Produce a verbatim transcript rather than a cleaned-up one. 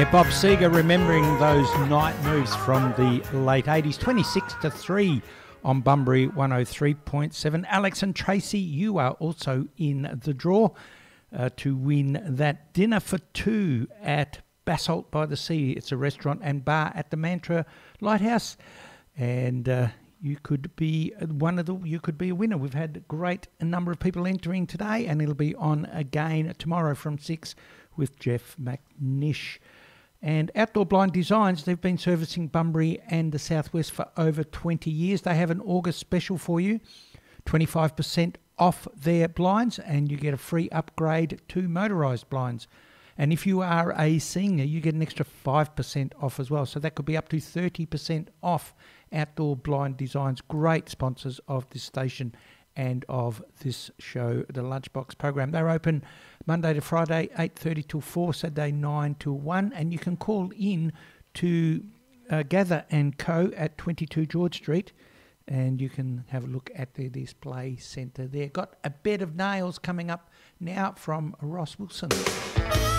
Bob Seger remembering those night moves from the late eighties, twenty-six to three on Bunbury one oh three point seven. Alex and Tracy, you are also in the draw uh, to win that dinner for two at Basalt by the Sea. It's a restaurant and bar at the Mantra Lighthouse, and uh, you could be one of the. You could be a winner. We've had a great number of people entering today, and it'll be on again tomorrow from six with Jeff McNish. And Outdoor Blind Designs, they've been servicing Bunbury and the Southwest for over twenty years. They have an August special for you, twenty-five percent off their blinds, and you get a free upgrade to motorised blinds. And if you are a senior, you get an extra five percent off as well. So that could be up to thirty percent off. Outdoor Blind Designs, great sponsors of this station and of this show, the Lunchbox program. They're open Monday to Friday, eight thirty till four, Saturday nine till one, and you can call in to uh, Gather and Co at twenty-two George Street, and you can have a look at their display centre there. Got a bed of nails coming up now from Ross Wilson.